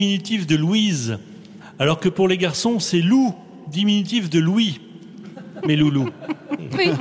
diminutif de Louise, alors que pour les garçons, c'est Lou, diminutif de Louis. Mais Loulou. Oui.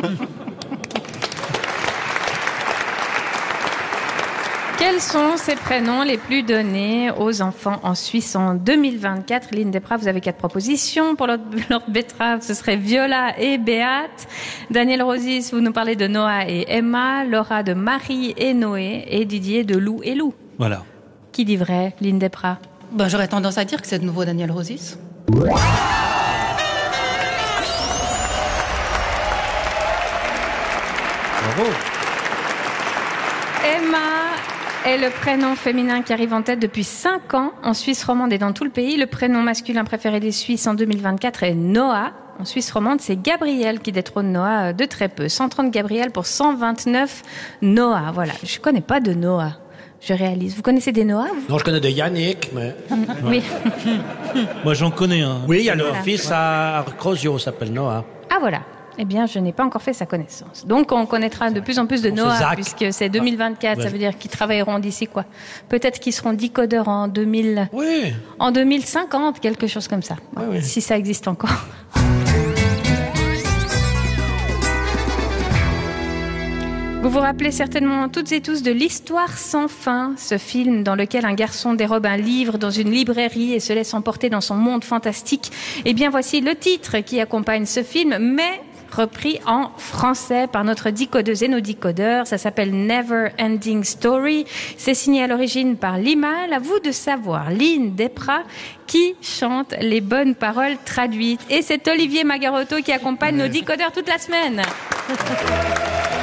Quels sont ces prénoms les plus donnés aux enfants en Suisse en 2024? Lynn Desprats, vous avez 4 propositions. Pour Lord Betrave, ce serait Viola et Béate. Daniel Rosis, vous nous parlez de Noah et Emma. Laura de Marie et Noé. Et Didier de Lou et Lou. Voilà. Qui dit vrai, Lynn Desprats? J'aurais tendance à dire que c'est de nouveau Daniel Rosis. Bravo. Emma est le prénom féminin qui arrive en tête depuis 5 ans en Suisse romande et dans tout le pays. Le prénom masculin préféré des Suisses en 2024 est Noah. En Suisse romande, c'est Gabriel qui détrône Noah de très peu. 130 Gabriel pour 129 Noah. Voilà, je connais pas de Noah. Je réalise. Vous connaissez des Noah, vous? Non, je connais des Yannick, mais... Oui. Moi, j'en connais un. Oui, il y a le Voilà. fils à Crozio, s'appelle Noah. Ah voilà. Eh bien, je n'ai pas encore fait sa connaissance. Donc, on connaîtra de plus en plus de Bon, c'est Noah, Zach. puisque c'est 2024. Ouais. Ça veut dire qu'ils travailleront d'ici quoi? Peut-être qu'ils seront decodeurs en 2000, Oui. en 2050, quelque chose comme ça. Bon, oui. Si ça existe encore. Vous vous rappelez certainement toutes et tous de l'Histoire sans fin, ce film dans lequel un garçon dérobe un livre dans une librairie et se laisse emporter dans son monde fantastique. Eh bien, voici le titre qui accompagne ce film, mais repris en français par notre décodeuse et nos décodeurs. Ça s'appelle Never Ending Story. C'est signé à l'origine par Limal. À vous de savoir, Lynn Desprats, qui chante les bonnes paroles traduites. Et c'est Olivier Magarotto qui accompagne nos décodeurs toute la semaine.